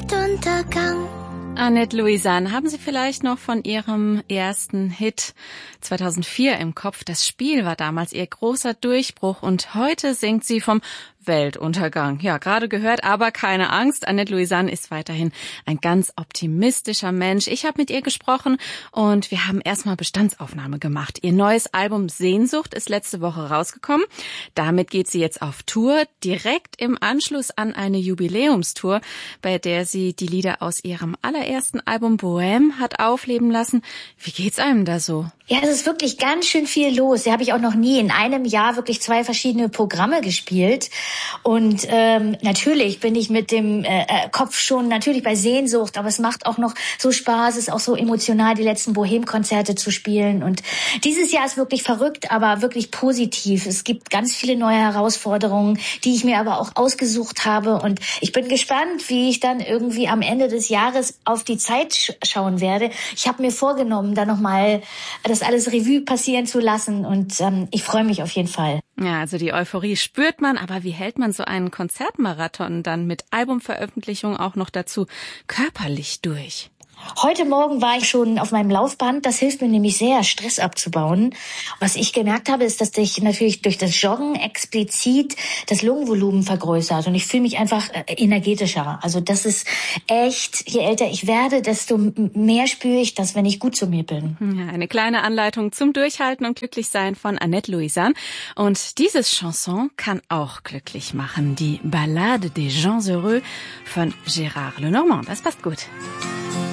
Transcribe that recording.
Weltuntergang. Annette Louisanne, haben Sie vielleicht noch von Ihrem ersten Hit 2004 im Kopf? Das Spiel war damals Ihr großer Durchbruch und heute singt sie vom Weltuntergang. Ja, gerade gehört, aber keine Angst. Annette Louisanne ist weiterhin ein ganz optimistischer Mensch. Ich habe mit ihr gesprochen und wir haben erstmal Bestandsaufnahme gemacht. Ihr neues Album Sehnsucht ist letzte Woche rausgekommen. Damit geht sie jetzt auf Tour, direkt im Anschluss an eine Jubiläumstour, bei der sie die Lieder aus ihrem allerersten Album Bohème hat aufleben lassen. Wie geht's einem da so? Ja, es ist wirklich ganz schön viel los. Da habe ich auch noch nie in einem Jahr wirklich 2 verschiedene Programme gespielt. Und natürlich bin ich mit dem Kopf schon natürlich bei Sehnsucht, aber es macht auch noch so Spaß, es ist auch so emotional, die letzten Bohème-Konzerte zu spielen. Und dieses Jahr ist wirklich verrückt, aber wirklich positiv. Es gibt ganz viele neue Herausforderungen, die ich mir aber auch ausgesucht habe. Und ich bin gespannt, wie ich dann irgendwie am Ende des Jahres auf die Zeit schauen werde. Ich habe mir vorgenommen, da nochmal das alles Revue passieren zu lassen. Und ich freue mich auf jeden Fall. Ja, also die Euphorie spürt man, aber wie hält man so einen Konzertmarathon dann mit Albumveröffentlichung auch noch dazu körperlich durch? Heute Morgen war ich schon auf meinem Laufband. Das hilft mir nämlich sehr, Stress abzubauen. Was ich gemerkt habe, ist, dass sich natürlich durch das Joggen explizit das Lungenvolumen vergrößert. Und ich fühle mich einfach energetischer. Also das ist echt, je älter ich werde, desto mehr spüre ich das, wenn ich gut zu mir bin. Ja, eine kleine Anleitung zum Durchhalten und Glücklichsein von Annette Louisanne. Und dieses Chanson kann auch glücklich machen. Die Ballade des gens heureux von Gérard Lenormand. Das passt gut.